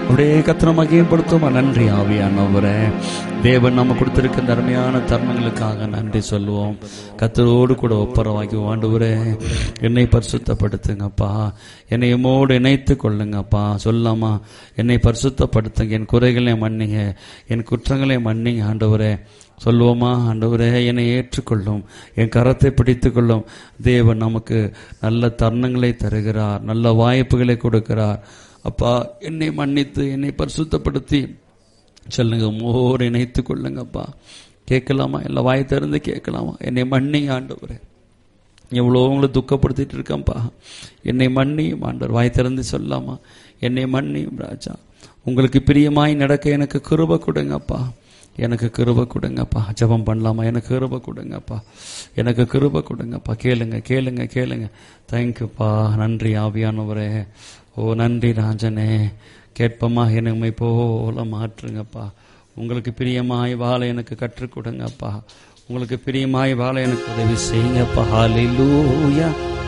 அப்படியே கர்த்தரை மகிமைப்படுத்துமா. நன்றி ஆவியானவரே. தேவன் நம்ம கொடுத்திருக்க அருமையான தருணங்களுக்காக நன்றி சொல்லுவோம். கர்த்தரோடு கூட ஒப்பரவாக்கி ஆண்டவரே என்னை பரிசுத்தப்படுத்துங்கப்பா, என்னை எம்மோடு இணைத்து கொள்ளுங்கப்பா. சொல்லாமா, என்னை பரிசுத்தப்படுத்துங்க, என் குறைகளை மன்னிங்க, என் குற்றங்களை மன்னிங்க ஆண்டவரே. சொல்லுவோமா, ஆண்டவரே என்னை ஏற்றுக்கொள்ளும், என் கரத்தை பிடித்து கொள்ளும். தேவன் நமக்கு நல்ல தருணங்களை தருகிறார், நல்ல வாய்ப்புகளை கொடுக்கிறார். அப்பா, என்னை மன்னித்து என்னை பரிசுத்தப்படுத்தி சொல்லுங்க, மோர் இணைத்து கொள்ளுங்கப்பா. கேட்கலாமா? எல்லாம் வாய் திறந்து கேட்கலாமா? என்னை மன்னிங்க ஆண்டவரே, எவ்வளோ உங்களை துக்கப்படுத்திட்டு இருக்கேன்ப்பா, என்னை மன்னியும் ஆண்டவர். வாய் திறந்து சொல்லாமா, என்னை மன்னியும் ராஜா, உங்களுக்கு பிரியமாய் நடக்க எனக்கு கிருபை கொடுங்கப்பா, எனக்கு கிருபை கொடுங்கப்பா. ஜெபம் பண்ணலாமா? எனக்கு கிருபை கொடுங்கப்பா, எனக்கு கிருபை கொடுங்கப்பா. கேளுங்க கேளுங்க கேளுங்க. தேங்க்யூப்பா. நன்றி ஆவியானவரே. ஓ நன்றி ராஜனே. கேட்பமா, என்னை போல மாற்றுங்கப்பா. உங்களுக்கு பிரியமாய் வாழ எனக்கு கற்றுக் கொடுங்கப்பா. உங்களுக்கு பிரியமாய் வாழ எனக்கு உதவி செய்யுங்கப்பா. ஹல்லேலூயா.